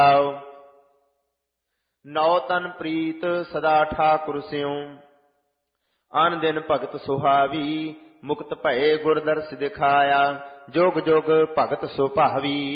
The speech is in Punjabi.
ਨੌ ਤਨ ਪ੍ਰੀਤ ਸਦਾ ਠਾਕੁਰ ਸਿਉ, ਅਨ ਦਿਨ ਭਗਤ ਸੁਹਾਵੀ। ਮੁਕਤ ਭਏ ਗੁਰ ਦਰਸ ਦਿਖਾਇਆ, ਜੁਗ ਜੁਗ ਭਗਤ ਸੁ ਭਾਵੀ।